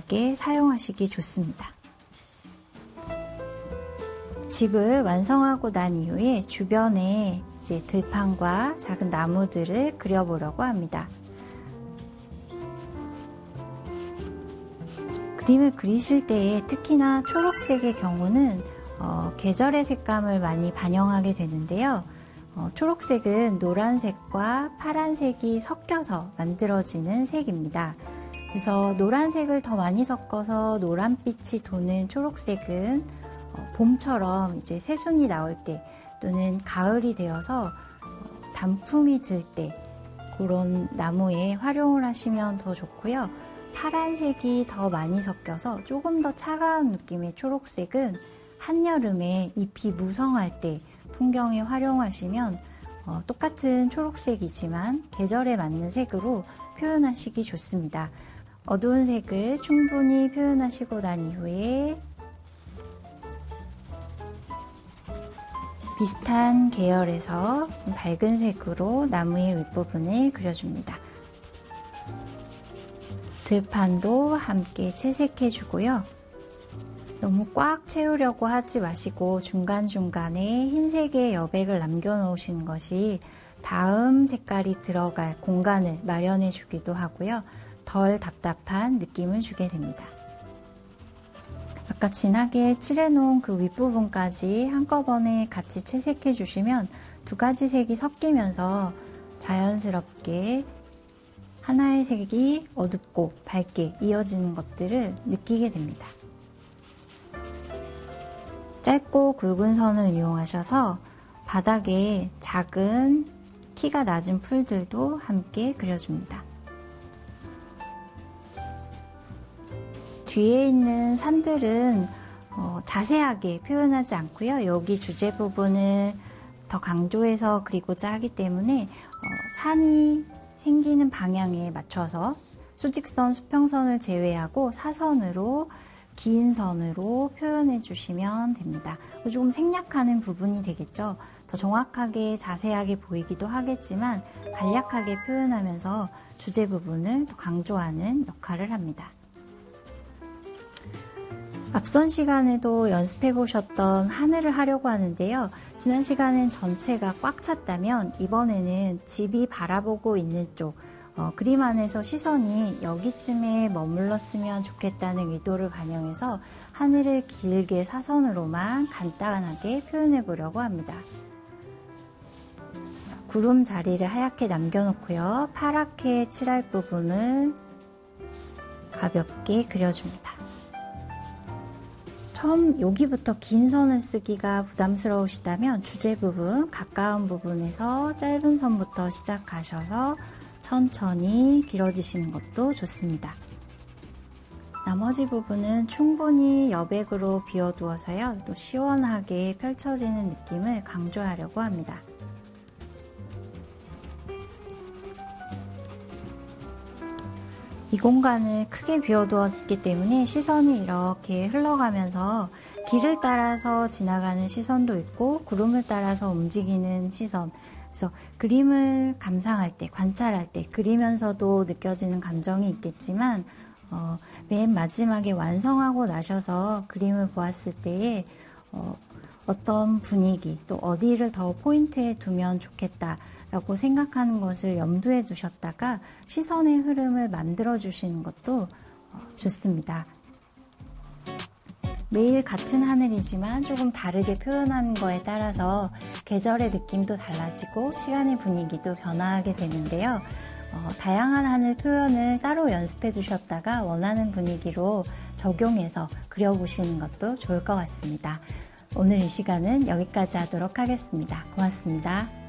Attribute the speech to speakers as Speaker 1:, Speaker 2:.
Speaker 1: 다양하게 사용하시기 좋습니다. 집을 완성하고 난 이후에 주변에 이제 들판과 작은 나무들을 그려보려고 합니다. 그림을 그리실 때에 특히나 초록색의 경우는 계절의 색감을 많이 반영하게 되는데요. 초록색은 노란색과 파란색이 섞여서 만들어지는 색입니다. 그래서 노란색을 더 많이 섞어서 노란빛이 도는 초록색은 봄처럼 이제 새순이 나올 때 또는 가을이 되어서 단풍이 들 때 그런 나무에 활용을 하시면 더 좋고요. 파란색이 더 많이 섞여서 조금 더 차가운 느낌의 초록색은 한여름에 잎이 무성할 때 풍경에 활용하시면 똑같은 초록색이지만 계절에 맞는 색으로 표현하시기 좋습니다. 어두운 색을 충분히 표현하시고 난 이후에 비슷한 계열에서 밝은 색으로 나무의 윗부분을 그려줍니다. 들판도 함께 채색해 주고요. 너무 꽉 채우려고 하지 마시고 중간중간에 흰색의 여백을 남겨놓으시는 것이 다음 색깔이 들어갈 공간을 마련해 주기도 하고요. 덜 답답한 느낌을 주게 됩니다. 아까 진하게 칠해놓은 그 윗부분까지 한꺼번에 같이 채색해 주시면 두 가지 색이 섞이면서 자연스럽게 하나의 색이 어둡고 밝게 이어지는 것들을 느끼게 됩니다. 짧고 굵은 선을 이용하셔서 바닥에 작은 키가 낮은 풀들도 함께 그려줍니다. 뒤에 있는 산들은 자세하게 표현하지 않고요. 여기 주제 부분을 더 강조해서 그리고자 하기 때문에 산이 생기는 방향에 맞춰서 수직선, 수평선을 제외하고 사선으로 긴 선으로 표현해 주시면 됩니다. 조금 생략하는 부분이 되겠죠. 더 정확하게 자세하게 보이기도 하겠지만 간략하게 표현하면서 주제 부분을 더 강조하는 역할을 합니다. 앞선 시간에도 연습해 보셨던 하늘을 하려고 하는데요. 지난 시간엔 전체가 꽉 찼다면 이번에는 집이 바라보고 있는 쪽, 그림 안에서 시선이 여기쯤에 머물렀으면 좋겠다는 의도를 반영해서 하늘을 길게 사선으로만 간단하게 표현해 보려고 합니다. 구름 자리를 하얗게 남겨놓고요. 파랗게 칠할 부분을 가볍게 그려줍니다. 처음 여기부터 긴 선을 쓰기가 부담스러우시다면 주제 부분, 가까운 부분에서 짧은 선부터 시작하셔서 천천히 길어지시는 것도 좋습니다. 나머지 부분은 충분히 여백으로 비워두어서요. 또 시원하게 펼쳐지는 느낌을 강조하려고 합니다. 이 공간을 크게 비워두었기 때문에 시선이 이렇게 흘러가면서 길을 따라서 지나가는 시선도 있고 구름을 따라서 움직이는 시선, 그래서 그림을 감상할 때, 관찰할 때 그리면서도 느껴지는 감정이 있겠지만 맨 마지막에 완성하고 나셔서 그림을 보았을 때에 어떤 분위기, 또 어디를 더 포인트에 두면 좋겠다 라고 생각하는 것을 염두에 두셨다가 시선의 흐름을 만들어 주시는 것도 좋습니다. 매일 같은 하늘이지만 조금 다르게 표현하는 거에 따라서 계절의 느낌도 달라지고 시간의 분위기도 변화하게 되는데요. 다양한 하늘 표현을 따로 연습해 두셨다가 원하는 분위기로 적용해서 그려보시는 것도 좋을 것 같습니다. 오늘 이 시간은 여기까지 하도록 하겠습니다. 고맙습니다.